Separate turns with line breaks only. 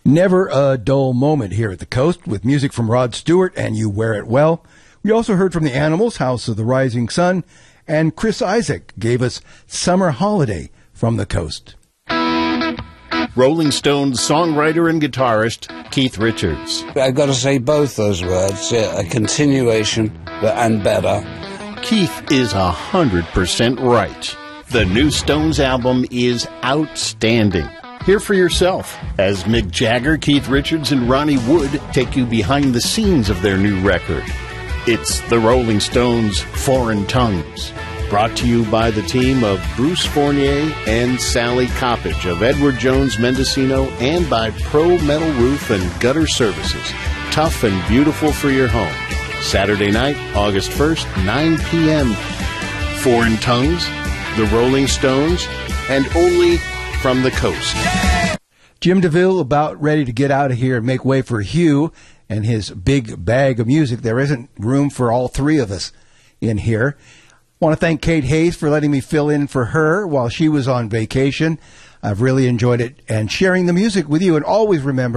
Never a dull moment here at the Coast with music from Rod Stewart and You Wear It Well. We also heard from the Animals, House of the Rising Sun, and Chris Isaak gave us Summer Holiday from the Coast.
Rolling Stones songwriter and guitarist Keith Richards.
I've got to say both those words, a continuation and better.
Keith is 100% right. The new Stones album is outstanding. Hear for yourself as Mick Jagger, Keith Richards, and Ronnie Wood take you behind the scenes of their new record. It's the Rolling Stones' Foreign Tongues, brought to you by the team of Bruce Fournier and Sally Coppage of Edward Jones Mendocino and by Pro Metal Roof and Gutter Services. Tough and beautiful for your home. Saturday night, August 1st, 9 p.m. Foreign Tongues, the Rolling Stones, and only from the Coast.
Jim DeVille about ready to get out of here and make way for Hugh and his big bag of music. There isn't room for all three of us in here. I want to thank Kate Hayes for letting me fill in for her while she was on vacation. I've really enjoyed it and sharing the music with you. And always remember,